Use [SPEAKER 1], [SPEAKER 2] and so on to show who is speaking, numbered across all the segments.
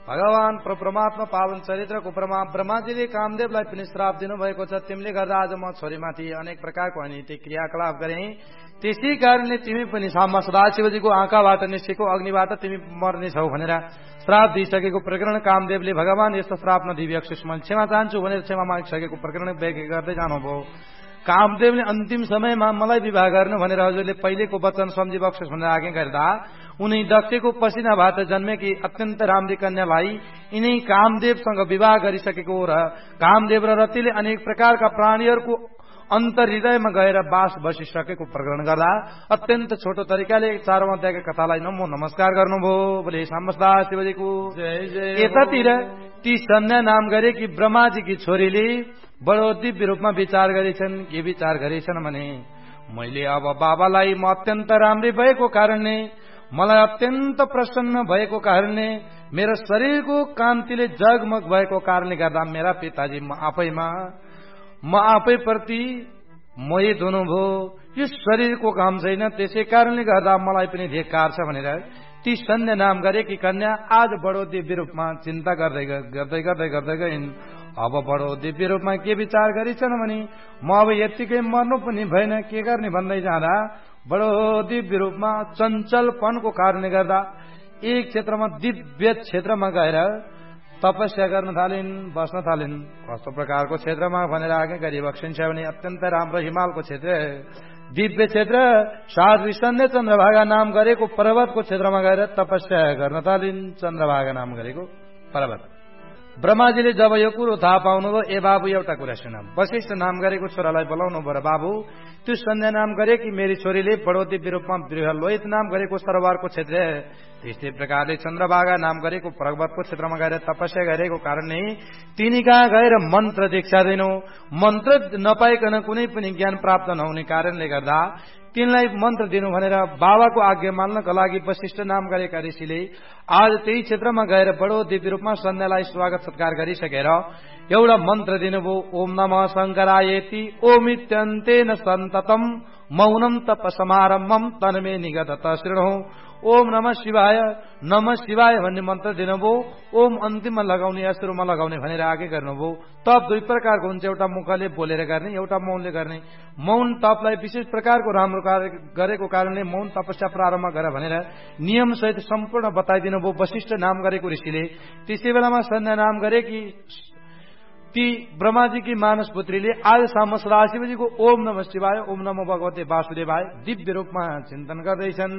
[SPEAKER 1] भगवान परमात्मा पावन चरित्रको ब्रह्माजीले कामदेवलाई पनि श्राप दिनुभएको छ, तिमीले गर्दा आज म छोरीमाथि अनेक प्रकारको अनिति क्रियाकलाप गरे, त्यसै कारणले तिमी पनि सदाशिवजीको आँखाबाट निस्केको अग्निबाट तिमी मर्नेछौ भनेर श्राप दिइसकेको प्रकरण कामदेवले भगवान यस्तो श्राप नदिई बख्सिस्, म क्षमा चाहन्छु भनेर क्षमा मागिसकेको प्रकरण व्याख्या गर्दै जानुभयो। कामदेवले अन्तिम समयमा मलाई विवाह गर्नु भनेर हजुरले पहिलेको वचन सम्झी बख्सिस् भनेर आज्ञा गर्दा उनी दक्षको पसिनाबाट जन्मेकी अत्यन्त राम्री कन्यालाई यिनै कामदेवसँग विवाह गरिसकेको र कामदेव र रतिले अनेक प्रकारका प्राणीहरूको अन्तर हृदयमा गएर बास बसिसकेको प्रकरण गर्दा अत्यन्त छोटो तरिकाले 4औं अध्यायका कथालाई नमो नमस्कार गर्नुभयो। बोले समस्ता शिवजीको जय जय। यतातिर ती सन्ध्या नाम गरेकी ब्रह्माजीकी छोरीले बडो दिव्य रूपमा विचार गरेछन्। के विचार गरेछन् भने मैले अब बाबालाई म अत्यन्त राम्री भएको कारणले, मलाई अत्यन्त प्रसन्न भएको कारणले, मेरो शरीरको कान्तिले जगमग भएको कारणले गर्दा मेरा पिताजी म आफै प्रति मोहित हुनुभयो। यो शरीरको काम छैन, त्यसै कारणले गर्दा मलाई पनि धिक्कार छ भनेर ती सन्ध्या नाम गरेकी कन्या आज बडो दिव्य रूपमा चिन्ता गर्दै गइन्। अब बडो दिव्य रूपमा के विचार गरिछन् भने म अब यत्तिकै मर्नु पनि भएन, के गर्ने भन्दै जाँदा बडो दिव्य रूपमा चञ्चलपनको कारणले गर्दा एक क्षेत्रमा दिव्य क्षेत्रमा गएर तपस्या गर्न थालिन्, बस्न थालिन्। कस्तो प्रकारको क्षेत्रमा भनेर आगे गरी बक्सिन्छ भने अत्यन्त राम्रो हिमालको क्षेत्र, दिव्य क्षेत्र, साध्वी सन्ध्या चन्द्रभागा नाम गरेको पर्वतको क्षेत्रमा गएर तपस्या गर्न थालिन्। चन्द्रभागा नाम गरेको पर्वत। ब्रह्माजीले जब यो कुरो थाहा पाउनुभयो, ए बाबु एउटा कुरा सुन, वशिष्ठ नाम गरेको छोरालाई बोलाउनु भयो। बाबु त्यो सन्ध्या नाम गरे कि मेरी छोरीले बडो दिव्य रूपमा बृहलोहित नाम गरेको सरोवरको क्षेत्र, त्यस्तै प्रकारले चन्द्रभागा नाम गरेको पर्वतको क्षेत्रमा गएर तपस्या गरेको कारणले तिनी कहाँ गएर मन्त्र दीक्षा दिनु, मन्त्र नपाइकन कुनै पनि ज्ञान प्राप्त नहुने कारणले गर्दा तिनलाई मन्त्र दिनु भनेर बाबाको आज्ञा मान्नको लागि वशिष्ठ नाम गरेका ऋषिले आज त्यही क्षेत्रमा गएर बडो दिव्य रूपमा सन्ध्यालाई स्वागत सत्कार गरिसकेर एउटा मन्त्र दिनुभयो। ओम नमः शङ्करायेति ओमित्यन्तेन सन्ततम मौनम तप समारम्भम तन्मे निगत शृणु। ओम नमः शिवाय भन्ने मन्त्र दिनुभयो। ओम अन्तिममा लगाउने या सुरुमा लगाउने भनेर आगे गर्नुभयो। तप दुई प्रकारको हुन्छ, एउटा मुखले बोलेर गर्ने, एउटा मौनले गर्ने। मौन तपलाई विशेष प्रकारको राम्रो कार्य गरेको कारणले मौन तपस्या प्रारम्भ गर भनेर नियम सहित सम्पूर्ण बताइदिनु भयो वशिष्ठ नाम गरेको ऋषिले। त्यसै बेलामा सन्ध्या नाम गरे कि ती ब्रह्माजी की मानस पुत्रीले आज साम सदाशिवजीको ओम नमः शिवाय, ओम नमः भगवते वासुदेवाय दिव्य रूपमा चिन्तन गर्दैछन्।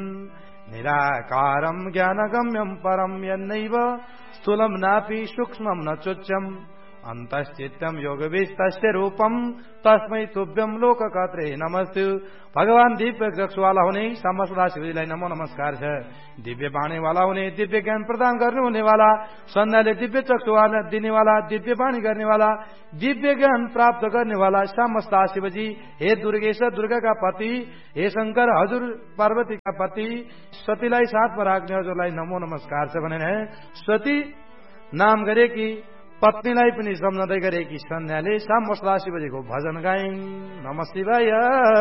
[SPEAKER 1] निराकारम ज्ञानगम्यम परम यन्नैव स्थूलम नापि सूक्ष्मम न चोच्यम अन्तश्चित्तम योगविस्तस्य रूपम तस्मै तुभ्यम लोककर्त्रे नमस्तु। भगवान दिव्य चक्षुवाला हुने साम सदाशिवजीलाई नमो नमस्कार छ। दिव्य वाणी वाला हुने, दिव्य ज्ञान प्रदान गर्नुहुने वाला, सन्ध्याले दिव्य चक्षुवाला दिनेवाला, दिव्य वाणी गर्नेवाला, दिव्य ज्ञान प्राप्त गर्नेवाला साम सदाशिवजी, हे दुर्गेश दुर्गाका पति, हे शंकर हजुर पार्वतीका पति, सतीलाई साथमा राख्ने हजुरलाई नमो नमस्कार छ भनेर सती नाम गरे कि पत्नीलाई पनि सम्झँदै गरेकी सन्ध्याले साम सदाशिवजीको भजन गाइन्। नमः शिवाय।